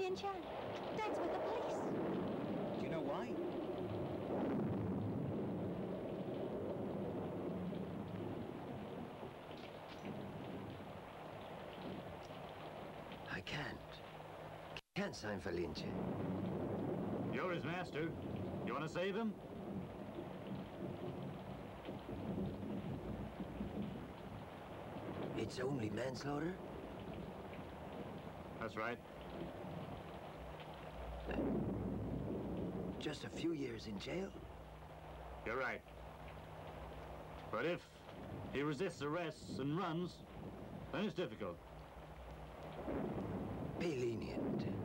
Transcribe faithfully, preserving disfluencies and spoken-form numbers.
Lyncher. Dad's with the police. Do you know why? I can't. Can't sign for Lyncher. You're his master. You want to save him? It's only manslaughter? That's right. Just a few years in jail? You're right. But if he resists arrests and runs, then it's difficult. Be lenient.